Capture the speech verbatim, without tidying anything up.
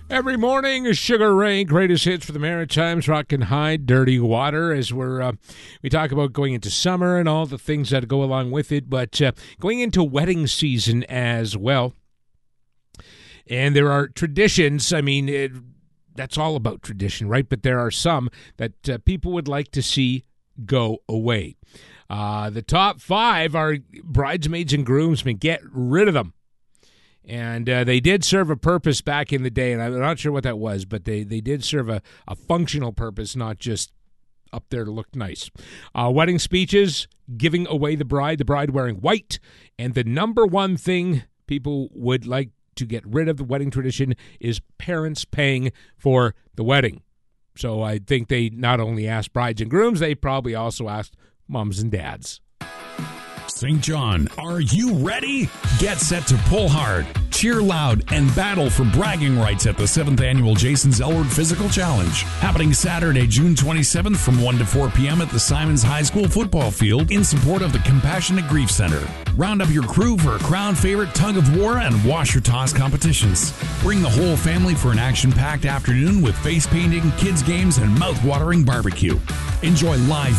Every morning, Sugar Ray, greatest hits for the Maritimes, Rock and Hide, Dirty Water, as we're, uh, we talk about going into summer and all the things that go along with it, but uh, going into wedding season as well. And there are traditions, I mean, it, that's all about tradition, right? But there are some that uh, people would like to see go away. Uh, the top five are bridesmaids and groomsmen. Get rid of them. And uh, they did serve a purpose back in the day, and I'm not sure what that was, but they, they did serve a, a functional purpose, not just up there to look nice. Uh, wedding speeches, giving away the bride, the bride wearing white, and the number one thing people would like to get rid of the wedding tradition is parents paying for the wedding. So I think they not only asked brides and grooms, they probably also asked moms and dads. Saint John, are you ready? Get set to pull hard, cheer loud, and battle for bragging rights at the seventh Annual Jason Zellward Physical Challenge. Happening Saturday, June twenty-seventh from one to four p.m. at the Simons High School football field in support of the Compassionate Grief Center. Round up your crew for a crowd favorite tug of war and washer toss competitions. Bring the whole family for an action-packed afternoon with face painting, kids games, and mouth-watering barbecue. Enjoy live